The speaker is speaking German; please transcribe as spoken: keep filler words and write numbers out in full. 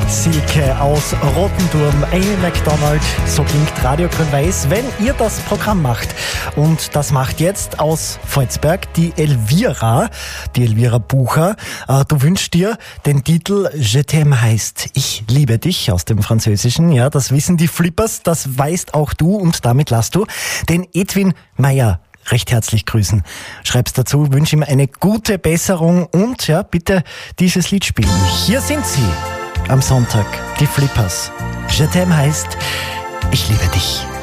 Silke aus Rotenturm, Amy Macdonald, so klingt Radio Grün-Weiß, wenn ihr das Programm macht. Und das macht jetzt aus Volzberg die Elvira, die Elvira Bucher. Äh, du wünschst dir den Titel Je t'aime heißt Ich liebe dich aus dem Französischen. Ja, das wissen die Flippers, das weißt auch du und damit lasst du den Edwin Meyer recht herzlich grüßen. Schreibst dazu, wünsche ihm eine gute Besserung und ja, bitte dieses Lied spielen. Hier sind sie am Sonntag, die Flippers. Je t'aime heißt Ich liebe dich.